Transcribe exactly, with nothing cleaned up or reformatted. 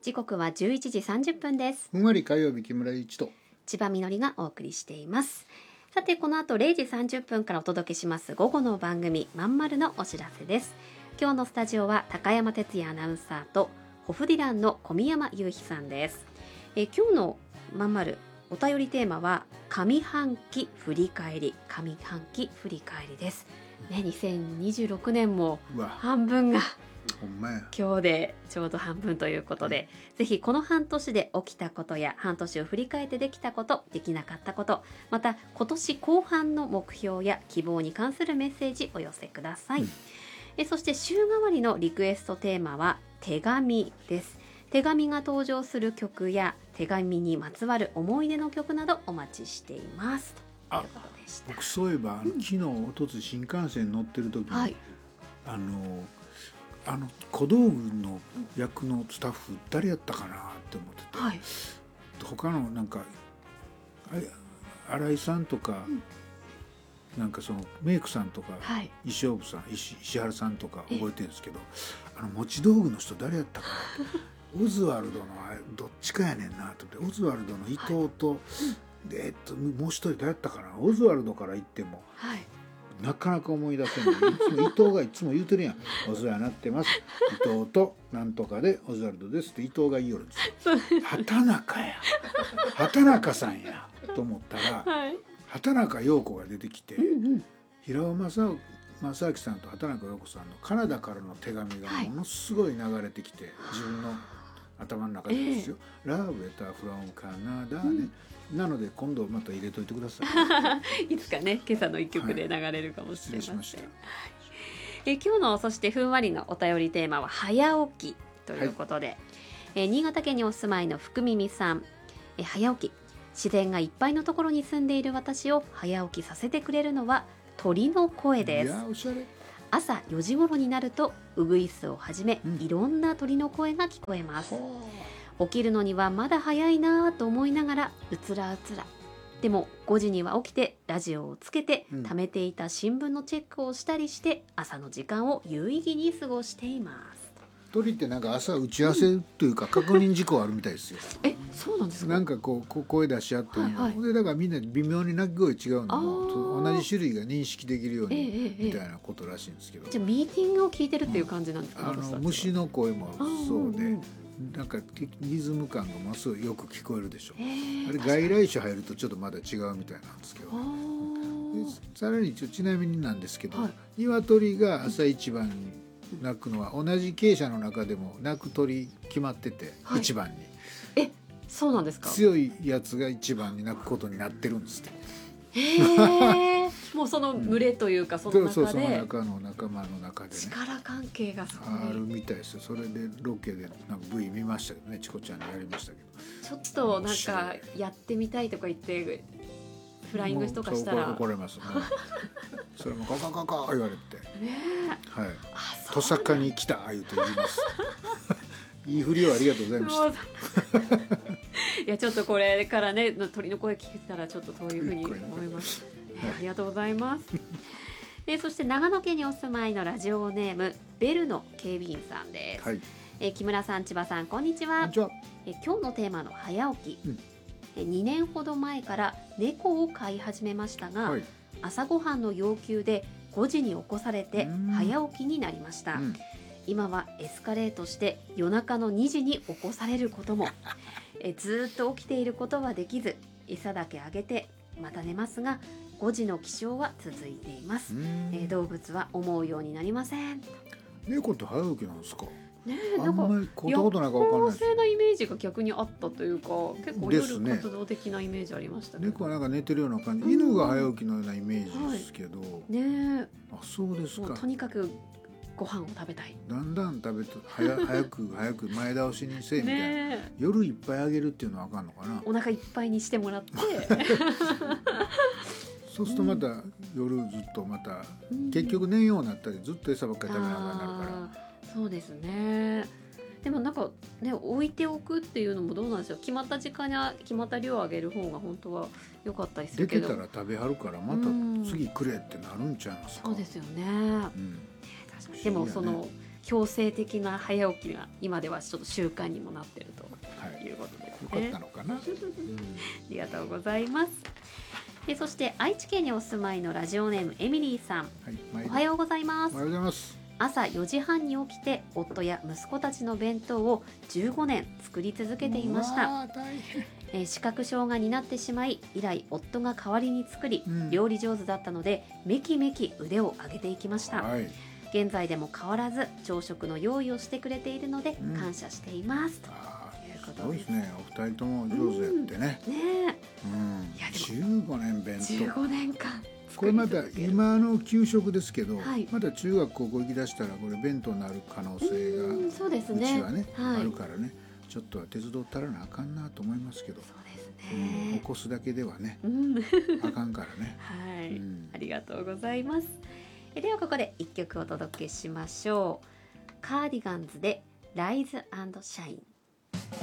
時刻はじゅういちじさんじゅっぷんです。 ふんわり火曜日、木村一と千葉みのりがお送りしています。さて、この後れいじさんじゅっぷんからお届けします午後の番組まんまるのお知らせです。今日のスタジオは高山哲也アナウンサーとホフディランの小宮山雄飛さんです。え今日のまんまるお便りテーマは上半期振り返り上半期振り返りです、ね、にせんにじゅうろくねんも半分がほんまや今日でちょうど半分ということで、うん、ぜひこの半年で起きたことや半年を振り返ってできたこと、できなかったこと、また今年後半の目標や希望に関するメッセージお寄せください、うん、えそして週替わりのリクエストテーマは手紙です。手紙が登場する曲や手紙にまつわる思い出の曲などお待ちしていますということでした。 僕そういえばあの、うん、昨日おとつ新幹線乗ってる時に、はい、あのあの小道具の役のスタッフ誰やったかなって思ってて、はい、他のなんか新井さんとか、うん、なんかそのメイクさんとか、はい、石尾さん 石, 石原さんとか覚えてるんですけど、あの持ち道具の人誰やったかなオズワルドのどっちかやねんなと思って、オズワルドの伊藤と、はい、でえっともう一人誰やったかな。オズワルドから言っても、はい、なかなか思い出せない。いつも伊藤がいつも言うてるやん。お世話になってます。伊藤となんとかでオズワルドですって伊藤が言いよるんですよ。畑中や。畑中さんやと思ったら、はい、畑中陽子が出てきて、うんうん、平尾正正明さんと畑中陽子さんのカナダからの手紙がものすごい流れてきて、はい、自分の頭の中でですよ。えー、ラブレターフロムカナダね。うん、なので今度また入れといてください。 いつかね、今朝の一曲で流れるかもしれません。 はい、失礼しました。 え今日のそしてふんわりのお便りテーマは早起きということで、はい、え新潟県にお住まいの福耳さん、え早起き、自然がいっぱいのところに住んでいる私を早起きさせてくれるのは鳥の声です。 いやおしゃれ。 朝よじ頃になるとウグイスをはじめ、うん、いろんな鳥の声が聞こえます。起きるのにはまだ早いなと思いながらうつらうつら。でもごじには起きてラジオをつけて、うん、貯めていた新聞のチェックをしたりして朝の時間を有意義に過ごしています。 鳥ってなんか朝打ち合わせというか確認事項あるみたいですよ。 え、そうなんですか。 なんかこう声出し合って、はいはい、でだからみんな微妙に鳴き声違うのも同じ種類が認識できるように、えー、みたいなことらしいんですけど、 じゃあミーティングを聞いてるっていう感じなんですか。 うん、あの虫の声もそうで、うん、なんかリズム感がものすごいよく聞こえるでしょ。あれ外来種入るとちょっとまだ違うみたいなんですけど、ね、でさらにちょちなみになんですけど、はい、鶏が朝一番に鳴くのは同じ鶏舎の中でも鳴く鳥決まってて、はい、一番にえそうなんですか。 強いやつが一番に鳴くことになってるんですって。 へーもうその群れというか、うん、その中でそうそう、その中の仲間の中でね力関係がすごいあるみたいですよ。それでロケでなんか ブイ 見ましたけどね、チコちゃんにやりましたけど、 ちょっとなんかやってみたいとか言ってフライングとかしたら怒られますね。それもカカカカ言われて、 ね、 はい、トサカに来た言うと言います。いい振りをありがとうございました。 いやちょっとこれからね鳥の声聞けたらちょっとそういうふうに思います、はい、ありがとうございます。でそして長野県にお住まいのラジオネームベルの警備員さんです、はい、え木村さん、千葉さん、こんにちは。 こんにちは。 え今日のテーマの早起き、うん、えにねんほど前から猫を飼い始めましたが、はい、朝ごはんの要求でごじに起こされて早起きになりました、うん、今はエスカレートして夜中のにじに起こされることもえずっと起きていることはできず餌だけあげてまた寝ますがごじの起床は続いています。え動物は思うようになりません。 猫って早起きなんですかね。 あんまり買ったことないか分かんないです。 夜行性なイメージが逆にあったというか結構夜活動的なイメージありましたね。 猫はなんか寝てるような感じ、犬が早起きのようなイメージですけど、はい、 ね。 あ、そうですか。 とにかくご飯を食べたい。 だんだん食べて早早く早く前倒しにせえみたいな、ね、夜いっぱいあげるっていうのはあかんのかな。 お腹いっぱいにしてもらってそうするとまた、うん、夜ずっとまた、うん、結局寝んようになったりずっと餌ばっかり食べながらなるから。 そうですね。でもなんかね置いておくっていうのもどうなんでしょう。決まった時間に決まった量をあげる方が本当は良かったりするけど、 出てたら食べはるからまた次くれってなるんちゃいますか。 そうですよね、うん、でもその強制的な早起きが今ではちょっと習慣にもなっているということですね。 はい、よかったのかな、うん、 ありがとうございます。でそして愛知県にお住まいのラジオネームエミリーさん、はい、おはようございます。 おはようございます。 朝よじはんに起きて夫や息子たちの弁当をじゅうごねん作り続けていました。えー、視覚障害になってしまい以来夫が代わりに作り、うん、料理上手だったのでめきめき腕を上げていきました。はい、現在でも変わらず朝食の用意をしてくれているので感謝しています、うん、 すごいですね。お二人とも上手やってね。 うん、ねえ、うん、いやでもじゅうごねん弁当。 じゅうごねんかん。 これまた今の給食ですけど、はい、また中学高校行き出したらこれ弁当になる可能性がうそうですね、 うちはね、 はい、 あるからね、ちょっとは手伝ったらなあかんなと思いますけど。 そうですね、 うん、起こすだけではね、うん、あかんからね。 はい、うん、ありがとうございます。えではここで一曲お届けしましょう。カーディガンズでライズ&シャイン。